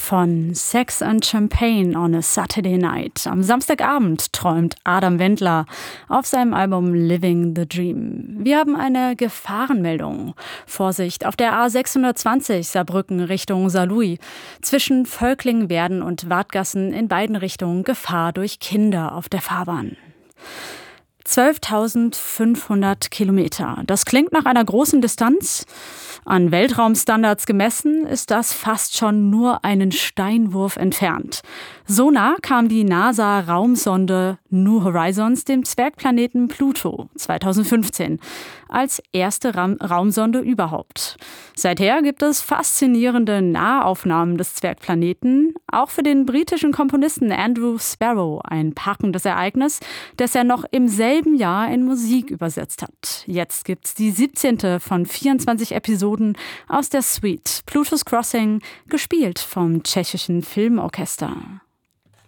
Von Sex and Champagne on a Saturday Night. Am Samstagabend träumt Adam Wendler auf seinem Album Living the Dream. Wir haben eine Gefahrenmeldung. Vorsicht auf der A620 Saarbrücken Richtung Saarlouis. Zwischen Völklingwerden und Wadgassen in beiden Richtungen Gefahr durch Kinder auf der Fahrbahn. 12.500 Kilometer. Das klingt nach einer großen Distanz. An Weltraumstandards gemessen ist das fast schon nur einen Steinwurf entfernt. So nah kam die NASA-Raumsonde New Horizons dem Zwergplaneten Pluto 2015 als erste Raumsonde überhaupt. Seither gibt es faszinierende Nahaufnahmen des Zwergplaneten, auch für den britischen Komponisten Andrew Sparrow ein packendes Ereignis, das er noch im selben Jahr in Musik übersetzt hat. Jetzt gibt's die 17. von 24 Episoden aus der Suite Pluto's Crossing, gespielt vom tschechischen Filmorchester.